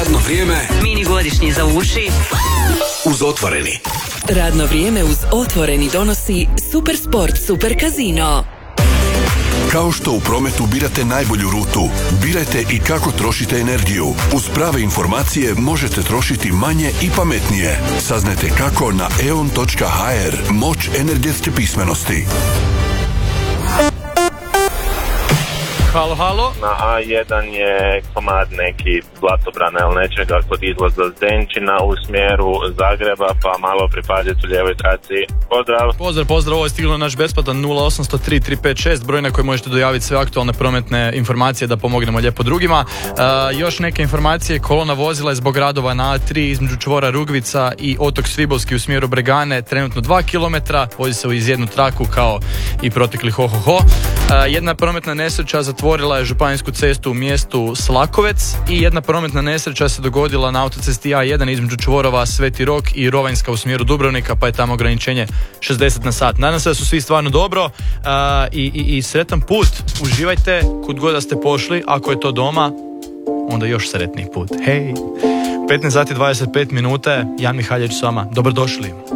Radno vrijeme. Mini godišnji za uši. Uz Otvoreni. Radno vrijeme uz Otvoreni donosi Super Sport, Super Casino. Kao što u prometu birate najbolju rutu, birajte i kako trošite energiju. Uz prave informacije možete trošiti manje i pametnije. Saznajte kako na eon.hr. Moć energetske pismenosti. Halo, halo. Na A1 je komad neki zlatobrana ili nečega kod izlaza Zdenčina u smjeru Zagreba, pa malo pripaziti u lijevoj traci. Pozdrav, ovo je stiglo naš besplatan 0803 356, broj na koji možete dojaviti sve aktualne prometne informacije da pomognemo lijepo drugima. Još neke informacije, kolona vozila je zbog radova na A3 između čvora Rugvica i otok Svibovski u smjeru Bregane, trenutno 2 km, vozi se iz jednu traku kao i protekli ho. Jedna prometna nesreća zatvorila je županijsku cestu u mjestu Slakovec i jedna prometna nesreća se dogodila na autocesti A1 između čvorova Sveti Rok i Rovanjska u smjeru Dubrovnika, pa je tamo ograničenje 60 na sat. Nadam se da su svi stvarno dobro i sretan put. Uživajte kud god da ste pošli, ako je to doma, onda još sretniji put. Hej! 15 sati 25 minute, Jan Mihaljević s vama. Dobrodošli.